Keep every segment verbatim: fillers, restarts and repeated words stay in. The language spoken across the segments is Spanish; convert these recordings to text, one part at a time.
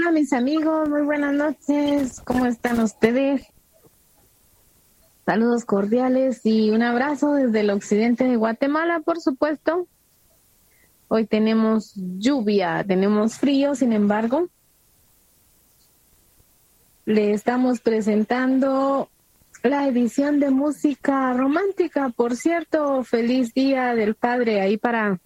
Hola mis amigos, muy buenas noches, ¿cómo están ustedes? Saludos cordiales y un abrazo desde el occidente de Guatemala, por supuesto. Hoy tenemos lluvia, tenemos frío, sin embargo, le estamos presentando la edición de música romántica. Por cierto, feliz Día del Padre ahí para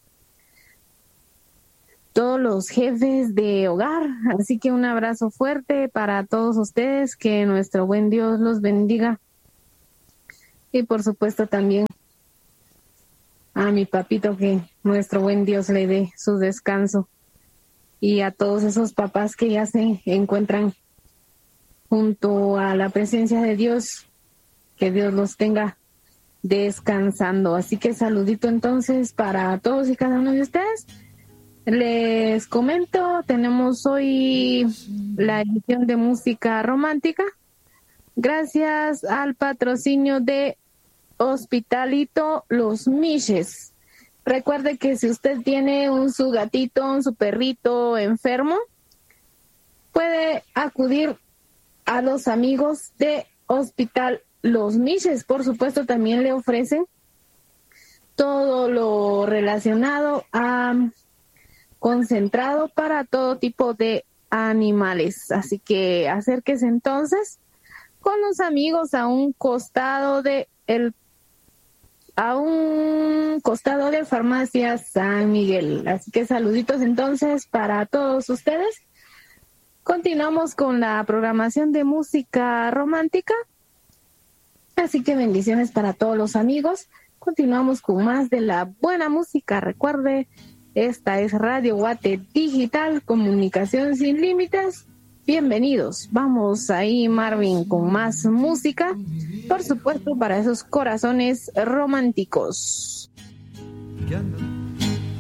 todos los jefes de hogar. Así que un abrazo fuerte para todos ustedes, que nuestro buen Dios los bendiga. Y por supuesto también a mi papito, que nuestro buen Dios le dé su descanso. Y a todos esos papás que ya se encuentran junto a la presencia de Dios, que Dios los tenga descansando. Así que saludito entonces para todos y cada uno de ustedes. Les comento, tenemos hoy la edición de música romántica gracias al patrocinio de Hospitalito Los Miches. Recuerde que si usted tiene un su gatito, un su perrito enfermo, puede acudir a los amigos de Hospital Los Miches. Por supuesto, también le ofrecen todo lo relacionado a concentrado para todo tipo de animales. Así que acérquese entonces con los amigos a un costado de el a un costado de Farmacia San Miguel. Así que saluditos entonces para todos ustedes. Continuamos con la programación de música romántica. Así que bendiciones para todos los amigos. Continuamos con más de la buena música. Recuerde, esta es Radio Guate Digital, comunicación sin límites. Bienvenidos. Vamos ahí, Marvin, con más música. Por supuesto, para esos corazones románticos. ¿Qué anda?